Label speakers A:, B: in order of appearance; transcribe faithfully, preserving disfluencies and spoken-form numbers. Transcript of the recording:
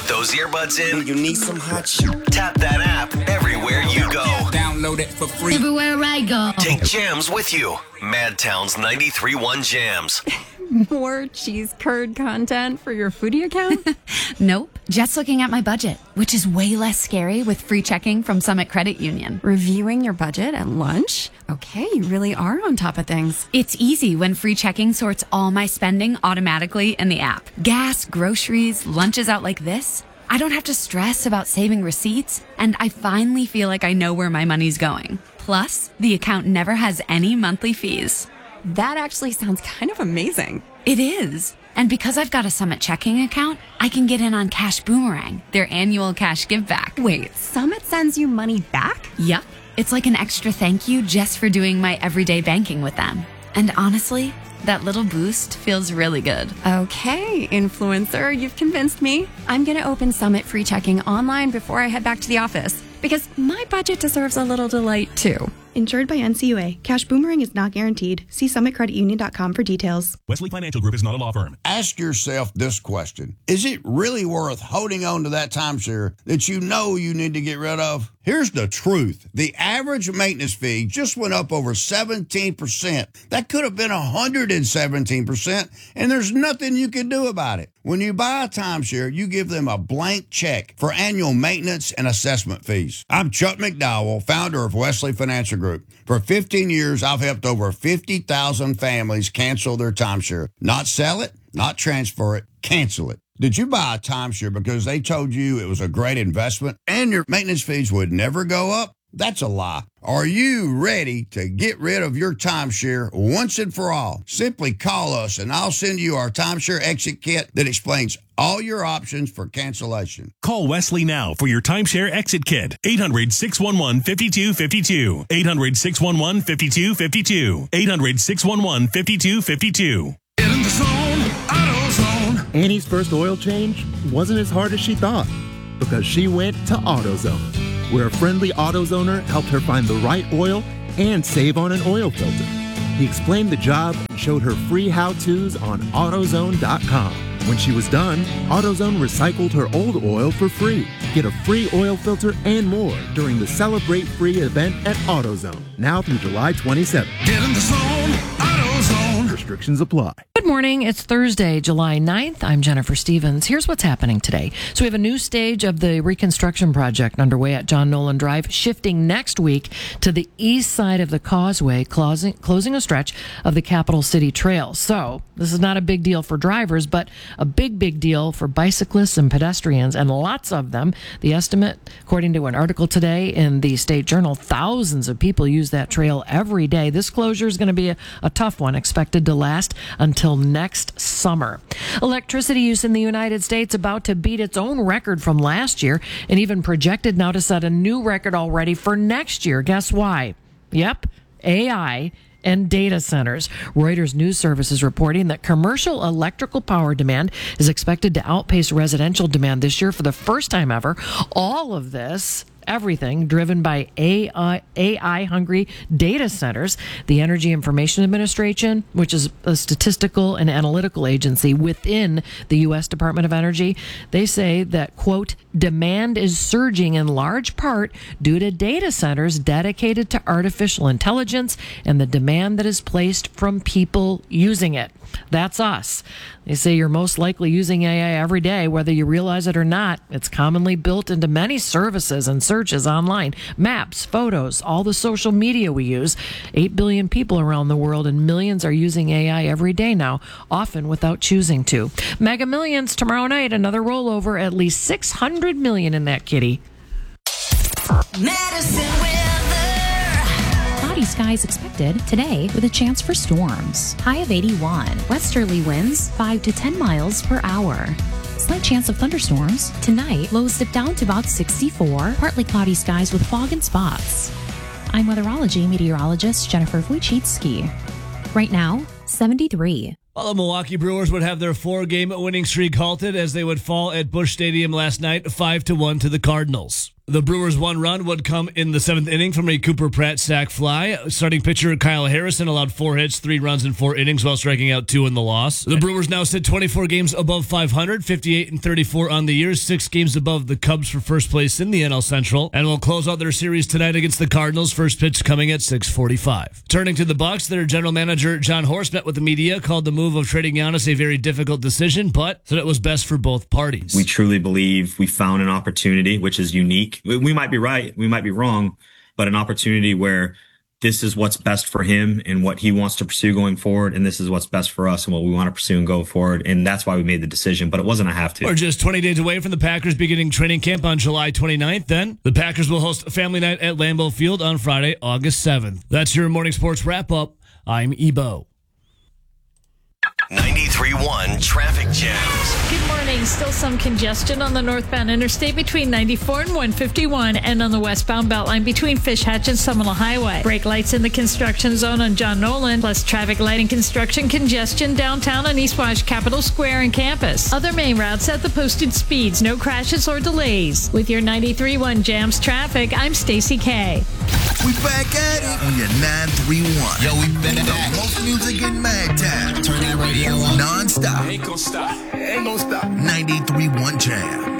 A: those earbuds in?
B: You need some hot shit.
A: Tap that app everywhere you go.
C: Download it for free.
D: Everywhere I go.
A: Take Jams with you. Madtown's ninety-three point one Jams.
E: More cheese curd content for your foodie account?
F: Nope. Just looking at my budget, which is way less scary with free checking from Summit Credit Union.
E: Reviewing your budget at lunch? Okay, you really are on top of things.
F: It's easy when free checking sorts all my spending automatically in the app. Gas, groceries, lunches out like this. I don't have to stress about saving receipts, and I finally feel like I know where my money's going. Plus, the account never has any monthly fees.
E: That actually sounds kind of amazing.
F: It is. And because I've got a Summit checking account, I can get in on Cash Boomerang, their annual cash give back.
E: Wait, Summit sends you money back?
F: Yep. It's like an extra thank you just for doing my everyday banking with them. And honestly, that little boost feels really good.
E: Okay, influencer, you've convinced me. I'm going to open Summit free checking online before I head back to the office because my budget deserves a little delight too.
G: Insured by N C U A. Cash Boomerang is not guaranteed. See summit credit union dot com for details.
H: Wesley Financial Group is not a law firm.
I: Ask yourself this question. Is it really worth holding on to that timeshare that you know you need to get rid of? Here's the truth. The average maintenance fee just went up over seventeen percent. That could have been one hundred seventeen percent, and there's nothing you can do about it. When you buy a timeshare, you give them a blank check for annual maintenance and assessment fees. I'm Chuck McDowell, founder of Wesley Financial Group. For fifteen years, I've helped over fifty thousand families cancel their timeshare. Not sell it, not transfer it, cancel it. Did you buy a timeshare because they told you it was a great investment and your maintenance fees would never go up? That's a lie. Are you ready to get rid of your timeshare once and for all? Simply call us and I'll send you our timeshare exit kit that explains all your options for cancellation.
H: Call Wesley now for your timeshare exit kit. eight hundred, six one one, five two five two. eight hundred, six one one, five two five two. eight hundred, six one one, five two five two.
J: Get in the zone, AutoZone.
K: Annie's first oil change wasn't as hard as she thought because she went to AutoZone, where a friendly AutoZoner helped her find the right oil and save on an oil filter. He explained the job and showed her free how-tos on AutoZone dot com. When she was done, AutoZone recycled her old oil for free. Get a free oil filter and more during the Celebrate Free event at AutoZone, now through July twenty-seventh.
J: Get in the zone, AutoZone.
K: Restrictions apply.
L: Good morning. It's Thursday, July ninth. I'm Jennifer Stevens. Here's what's happening today. So we have a new stage of the reconstruction project underway at John Nolan Drive, shifting next week to the east side of the causeway, closing, closing a stretch of the Capital City Trail. So this is not a big deal for drivers, but a big, big deal for bicyclists and pedestrians, and lots of them. The estimate, according to an article today in the State Journal, thousands of people use that trail every day. This closure is going to be a, a tough one, expected to last until next summer. Electricity use in the United States about to beat its own record from last year, and even projected now to set a new record already for next year. Guess why? Yep, A I and data centers. Reuters News Service is reporting that commercial electrical power demand is expected to outpace residential demand this year for the first time ever. All of this, everything driven by A I, A I-hungry data centers. The Energy Information Administration, which is a statistical and analytical agency within the U S Department of Energy, they say that, quote, demand is surging in large part due to data centers dedicated to artificial intelligence and the demand that is placed from people using it. That's us. They say you're most likely using A I every day, whether you realize it or not. It's commonly built into many services and searches online, maps, photos, all the social media we use. Eight billion people around the world, and millions are using A I every day now, often without choosing to. Mega Millions tomorrow night, another rollover, at least six hundred million in that kitty.
D: Medicine weather. Cloudy skies expected today with a chance for storms. High of eighty-one. Westerly winds five to ten miles per hour. Slight chance of thunderstorms. Tonight, lows dip down to about sixty-four. Partly cloudy skies with fog and spots. I'm weatherology meteorologist Jennifer Wojcicki. Right now, seventy-three.
M: Well, the Milwaukee Brewers would have their four-game winning streak halted as they would fall at Busch Stadium last night, five to one to the Cardinals. The Brewers' one run would come in the seventh inning from a Cooper Pratt sac fly. Starting pitcher Kyle Harrison allowed four hits, three runs in four innings while striking out two in the loss. The Brewers now sit twenty-four games above five hundred, fifty-eight and thirty-four on the year, six games above the Cubs for first place in the N L Central, and will close out their series tonight against the Cardinals. First pitch coming at six forty-five. Turning to the Bucks, their general manager John Horst met with the media, called the move of trading Giannis a very difficult decision, but said it was best for both parties.
B: We truly believe we found an opportunity, which is unique. We might be right, we might be wrong, but an opportunity where this is what's best for him and what he wants to pursue going forward, and this is what's best for us and what we want to pursue and go forward, and that's why we made the decision, but it wasn't a have to.
M: We're just twenty days away from the Packers beginning training camp on July twenty-ninth. Then the Packers will host a family night at Lambeau Field on Friday, August seventh. That's your morning sports wrap-up. I'm Ebo.
A: ninety-three point one traffic jams.
C: Good morning. Still some congestion on the northbound interstate between ninety-four and one fifty-one, and on the westbound Beltline between Fish Hatch and Seminole Highway. Brake lights in the construction zone on John Nolan, plus traffic light and construction congestion downtown on East Wash, Capitol Square, and campus. Other main routes at the posted speeds. No crashes or delays. With your ninety-three point one Jams traffic, I'm Stacey K.
J: We back at it on your nine three one. Yo, we been back. Most music in Mag Time. Turn that radio on. Non-stop. Ain't gonna stop. Ain't gonna stop. ninety-three point one Jam.